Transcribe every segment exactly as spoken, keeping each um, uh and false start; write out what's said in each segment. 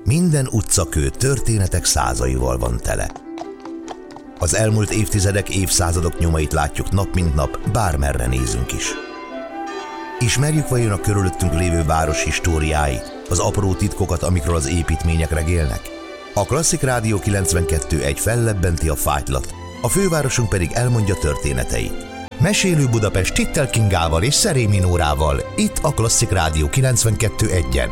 Minden utcakő történetek százaival van tele. Az elmúlt évtizedek, évszázadok nyomait látjuk nap mint nap, bármerre nézünk is. Ismerjük vajon a körülöttünk lévő város históriáit, az apró titkokat, amikről az építmények regélnek? A Klasszik Rádió kilencvenkettő egy fellebbenti a fájtlat, a fővárosunk pedig elmondja történeteit. Mesélő Budapest Tittel Kingával és Szerémi Nórával, itt a Klasszik Rádió kilencvenkettő egyen.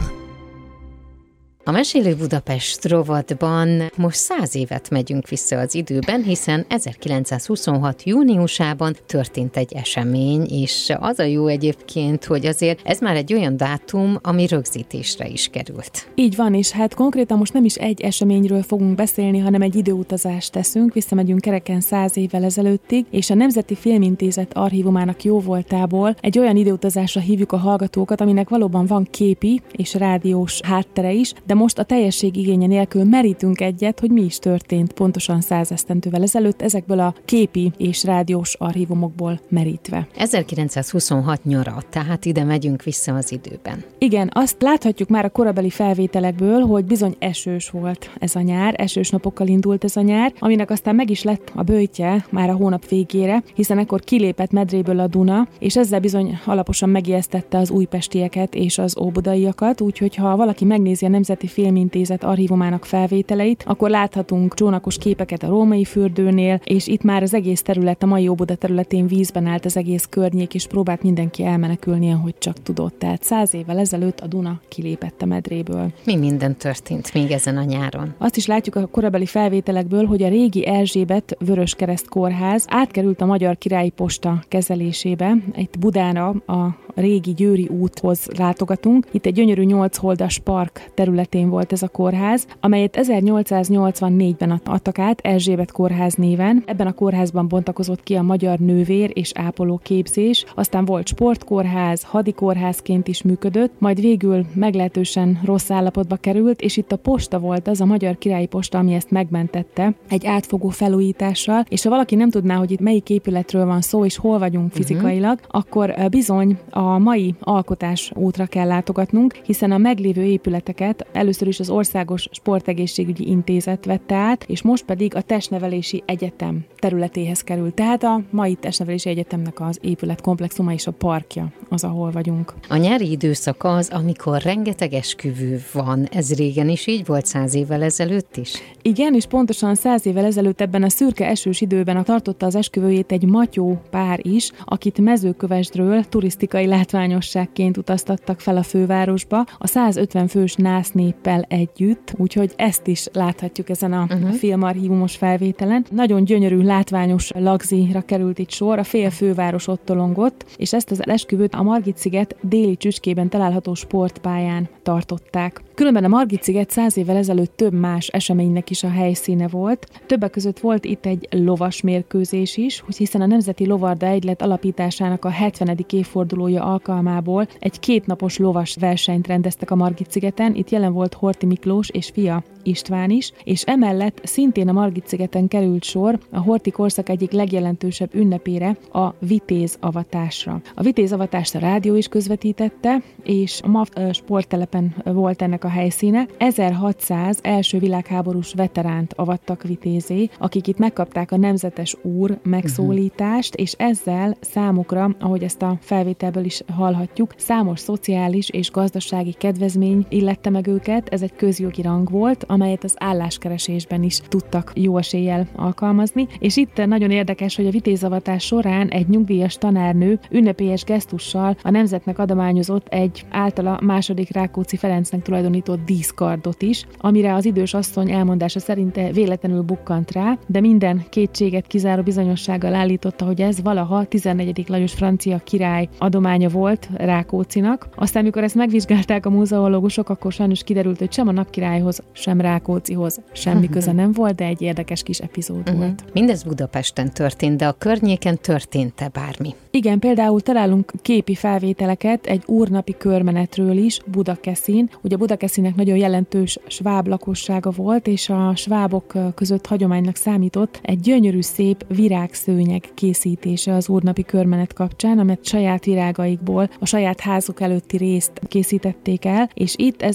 A Mesélő Budapest rovatban most száz évet megyünk vissza az időben, hiszen ezerkilencszázhuszonhat júniusában történt egy esemény, és az a jó egyébként, hogy azért ez már egy olyan dátum, ami rögzítésre is került. Így van, és hát konkrétan most nem is egy eseményről fogunk beszélni, hanem egy időutazást teszünk, visszamegyünk kereken száz évvel ezelőttig, és a Nemzeti Filmintézet archívumának jóvoltából egy olyan időutazásra hívjuk a hallgatókat, aminek valóban van képi és rádiós háttere is, de most a teljesség igénye nélkül merítünk egyet, hogy mi is történt pontosan száz esztendővel ezelőtt, ezekből a képi és rádiós archívumokból merítve. ezerkilencszázhuszonhat nyara, tehát ide megyünk vissza az időben. Igen, azt láthatjuk már a korabeli felvételekből, hogy bizony esős volt ez a nyár, esős napokkal indult ez a nyár, aminek aztán meg is lett a böjtje már a hónap végére, hiszen ekkor kilépett medréből a Duna, és ezzel bizony alaposan megijesztette az újpestieket és az óbudaiakat, úgyhogy ha valaki megnézi a Nemzeti Filmintézet archívumának felvételeit, akkor láthatunk csónakos képeket a római fürdőnél, és itt már az egész terület, a mai Óbuda területén vízben állt az egész környék, és próbált mindenki elmenekülni, ahogy csak tudott. Tehát száz évvel ezelőtt a Duna kilépett a medréből. Mi minden történt még ezen a nyáron? Azt is látjuk a korabeli felvételekből, hogy a régi Erzsébet Vöröskereszt kórház átkerült a Magyar Királyi Posta kezelésébe. Itt Budára a régi Győri úthoz látogatunk. Itt egy gyönyörű nyolc holdas park területén volt ez a kórház, amelyet ezernyolcszáznyolcvannégyben adtak át Erzsébet kórház néven. Ebben a kórházban bontakozott ki a magyar nővér és ápoló képzés, aztán volt sportkórház, hadikórházként is működött, majd végül meglehetősen rossz állapotba került, és itt a posta volt az, a Magyar Királyi Posta, ami ezt megmentette egy átfogó felújítással, és ha valaki nem tudná, hogy itt melyik épületről van szó, és hol vagyunk fizikailag, uh-huh. akkor bizony a mai alkotás útra kell látogatnunk, hiszen a meglévő épületeket először is az Országos Sportegészségügyi Intézet vette át, és most pedig a Testnevelési Egyetem területéhez került. Tehát a mai Testnevelési Egyetemnek az épületkomplexuma és a parkja az, ahol vagyunk. A nyári időszak az, amikor rengeteg esküvő van. Ez régen is így volt, száz évvel ezelőtt is? Igen, és pontosan száz évvel ezelőtt ebben a szürke esős időben tartotta az esküvőjét egy matyó pár is, akit Mezőkövesdről turisztikai látványosságként utaztattak fel a fővárosba, a százötven fős násznéppel együtt, úgyhogy ezt is láthatjuk ezen a uh-huh. filmarchívumos felvételen. Nagyon gyönyörű, látványos lagzira került itt sor, a fél főváros ott tolongott, és ezt az esküvőt a Margit-sziget déli csücskében található sportpályán tartották. Különben a Margit-sziget száz évvel ezelőtt több más eseménynek is a helyszíne volt. Többek között volt itt egy lovas mérkőzés is, hiszen a Nemzeti Lovarda Egylet alapításának a hetvenedik évfordulója alkalmából egy kétnapos lovas versenyt rendeztek a Margit-szigeten. Itt jelen volt Horthy Miklós és fia István is, és emellett szintén a Margit-szigeten került sor a Horthy korszak egyik legjelentősebb ünnepére, a vitézavatásra. A vitézavatást a rádió is közvetítette, és a MAV sporttelepen volt ennek a helyszíne. ezerhatszáz első világháborús veteránt avattak vitézé, akik itt megkapták a nemzetes úr megszólítást, és ezzel számukra, ahogy ezt a felvételből is hallhatjuk, számos szociális és gazdasági kedvezmény illette meg őket. Ez egy közjogi rang volt, amelyet az álláskeresésben is tudtak jó eséllyel alkalmazni. És itt nagyon érdekes, hogy a vitézavatás során egy nyugdíjas tanárnő ünnepélyes gesztussal a nemzetnek adományozott egy általa második Rákóczi Ferencnek tulajdonított díszkardot is, amire az idős asszony elmondása szerint véletlenül bukkant rá, de minden kétséget kizáró bizonyossággal állította, hogy ez valaha tizennegyedik Lajos francia király adománya volt Rákóczinak. Aztán, mikor ezt megvizsgálták a múzeológusok, akkor sajnos kiderült, hogy sem a napkirályhoz, sem Rákóczihoz semmi köze nem volt, de egy érdekes kis epizód uh-huh. volt. Mindez Budapesten történt, de a környéken történt-e bármi? Igen, például találunk képi felvételeket egy úrnapi körmenetről is Budakeszin. Ugye Budakeszinek nagyon jelentős sváb lakossága volt, és a svábok között hagyománynak számított egy gyönyörű szép virágszőnyeg készítése az úrnapi körmenet kapcsán, amelyet saját virágaikból a saját házuk előtti részt készítették el, és itt ez akkoriban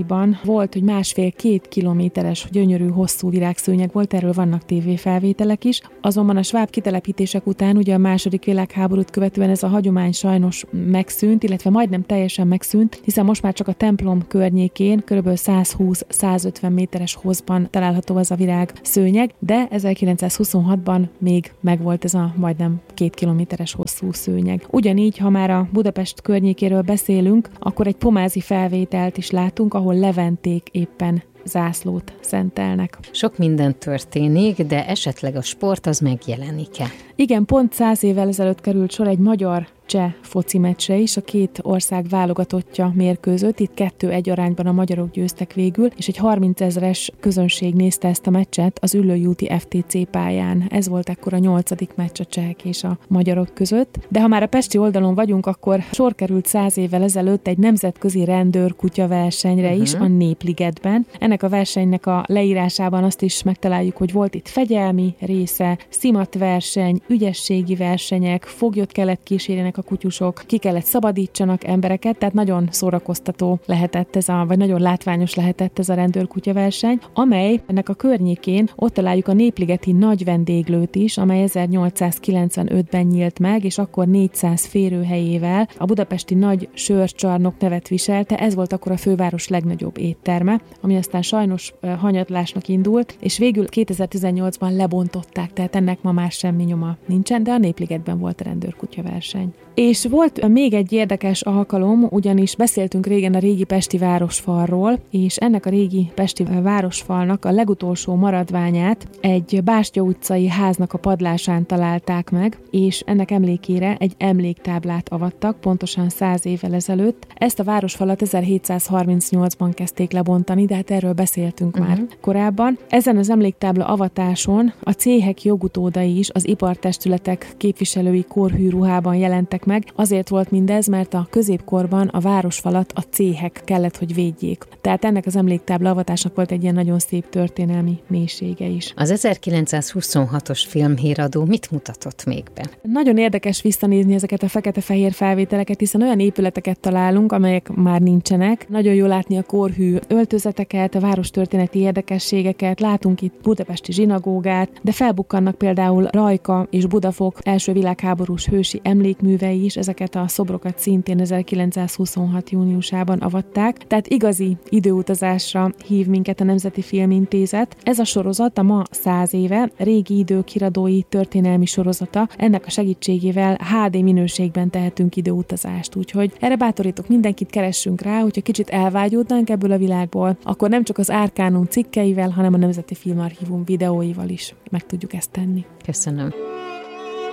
korábban volt, hogy másfél-két kilométeres gyönyörű hosszú virágszőnyeg volt, erről vannak tévéfelvételek is, azonban a sváb kitelepítések után, ugye a második világháborút követően ez a hagyomány sajnos megszűnt, illetve majdnem teljesen megszűnt, hiszen most már csak a templom környékén kb. százhúsz-százötven méteres hosszban található ez a virágszőnyeg, de ezerkilencszázhuszonhatban még megvolt ez a majdnem két kilométeres hosszú szőnyeg. Ugyanígy, ha már a Budapest környékéről beszélünk, akkor egy pomázi felvételt is látunk, ahol leventék éppen zászlót szentelnek. Sok minden történik, de esetleg a sport az megjelenik-e? Igen, pont száz évvel ezelőtt került sor egy magyar cseh foci meccsre is, a két ország válogatottja mérkőzött, itt kettő-egy arányban a magyarok győztek végül, és egy harmincezres közönség nézte ezt a meccset az Üllői úti ef té cé pályán. Ez volt ekkor a nyolcadik meccs a csehek és a magyarok között. De ha már a pesti oldalon vagyunk, akkor sor került száz évvel ezelőtt egy nemzetközi rendőr-kutya versenyre uh-huh. is a Népligetben. Ennek a versenynek a leírásában azt is megtaláljuk, hogy volt itt fegyelmi része, szimatverseny, ügyességi versenyek, foglyot kellett kísérjenek a kutyusok, ki kellett szabadítsanak embereket, tehát nagyon szórakoztató lehetett ez a, vagy nagyon látványos lehetett ez a rendőrkutya verseny, amely ennek a környékén ott találjuk a Népligeti nagy vendéglőt is, amely ezernyolcszázkilencvenötben nyílt meg, és akkor négyszáz férőhelyével a budapesti nagy sörcsarnok nevet viselte, ez volt akkor a főváros legnagyobb étterme, ami aztán sajnos hanyatlásnak indult, és végül kétezer-tizennyolcban lebontották, tehát ennek ma már semmi nyoma nincsen, de a Népligetben volt a rendőrkutya verseny. És volt még egy érdekes alkalom, ugyanis beszéltünk régen a régi pesti városfalról, és ennek a régi pesti városfalnak a legutolsó maradványát egy Bástya utcai háznak a padlásán találták meg, és ennek emlékére egy emléktáblát avattak, pontosan száz évvel ezelőtt. Ezt a városfalat ezerhétszázharmincnyolcban kezdték lebontani, de hát erről beszéltünk uh-huh. már korábban. Ezen az emléktábla avatáson a céhek jogutódai is az ipartestületek képviselői korhű ruhában jelentek meg. Azért volt mindez, mert a középkorban a városfalat a céhek kellett, hogy védjék. Tehát ennek az emléktábla avatásnak volt egy ilyen nagyon szép történelmi mélysége is. Az ezerkilencszázhuszonhatos filmhíradó mit mutatott még be? Nagyon érdekes visszanézni ezeket a fekete-fehér felvételeket, hiszen olyan épületeket találunk, amelyek már nincsenek. Nagyon jó látni a korhű öltözeteket, a várostörténeti érdekességeket, látunk itt budapesti zsinagógát, de felbukkannak például Rajka és Budafok első világháborús hősi emlékművei is, ezeket a szobrokat szintén ezerkilencszázhuszonhat júniusában avatták, tehát igazi időutazásra hív minket a Nemzeti Filmintézet. Ez a sorozat a ma száz éve régi idők híradói történelmi sorozata, ennek a segítségével há dé minőségben tehetünk időutazást, úgyhogy erre bátorítok mindenkit, keressünk rá, hogyha kicsit elvágyódnánk ebből a világból, akkor nem csak az Arkánum cikkeivel, hanem a Nemzeti Filmarchívum videóival is meg tudjuk ezt tenni. Köszönöm.